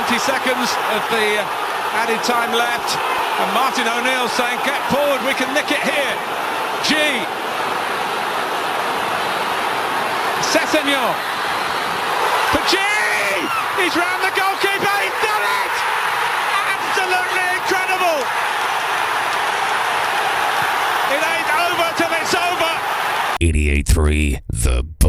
20 seconds of the added time left, and Martin O'Neill saying, get forward, we can nick it here. G. Sessegnon for G. He's round the goalkeeper, he's done it! Absolutely incredible! It ain't over till it's over! 88.3 The